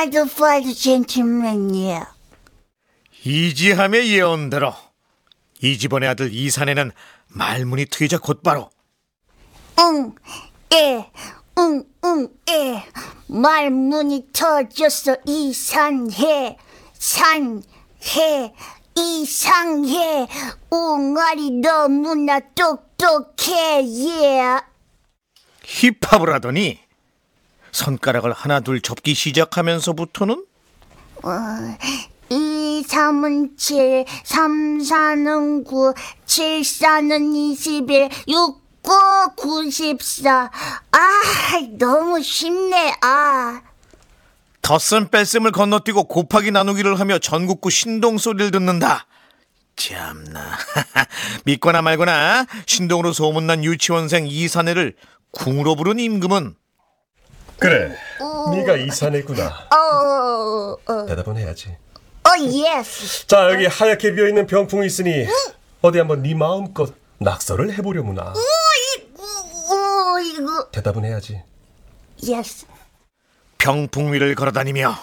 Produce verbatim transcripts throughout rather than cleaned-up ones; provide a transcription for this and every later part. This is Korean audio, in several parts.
나도 봐도 젠틀맨이야. 이지함의 예언대로 이지번의 아들 이산해는 말문이 트이자 곧바로 응, 예, 응, 응, 예. 말문이 터졌어. 이산해, 산해, 이상해. 옹알이 너무나 똑똑해. 예. 힙합을 하더니 손가락을 하나 둘 접기 시작하면서부터는 어, 이, 삼은 칠, 삼, 사는 구, 칠, 사는 이십일, 육, 구, 구십사. 아, 너무 쉽네. 아. 덧셈 뺄셈을 건너뛰고 곱하기 나누기를 하며 전국구 신동 소리를 듣는다. 참나. 믿거나 말거나 신동으로 소문난 유치원생 이산해를 궁으로 부른 임금은 그래, 네가 이산해구나. 어, 어, 대답은 해야지. 어, 예스. 자, 여기 하얗게 비어있는 병풍이 있으니 어디 한번 네 마음껏 낙서를 해보려무나. 오, 이거. 대답은 해야지. 예스. 병풍 위를 걸어다니며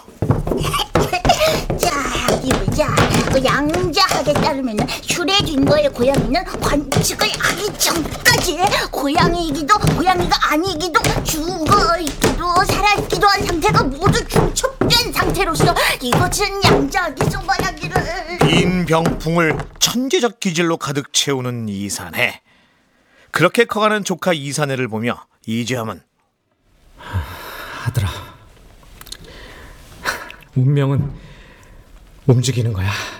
자, 이보자. 그 양자학에 따르면 슈레딩거의 고양이는 관측을 하기 전까지 고양이이기도 고양이가 아니기도 죽어있기도 살아있기도 한 상태가 모두 중첩된 상태로서 이것은 양자학에서 말하기를 빈 병풍을 천재적 기질로 가득 채우는 이산해. 그렇게 커가는 조카 이산해를 보며 이지함은 아들아, 운명은 움직이는 거야.